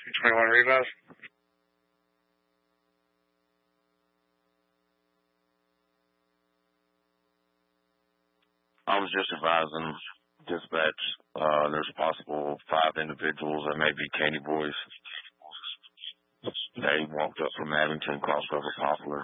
21 Revis. I was just advising dispatch, there's possible 5 individuals that may be candy boys. They walked up from Abington, crossed over Poplar,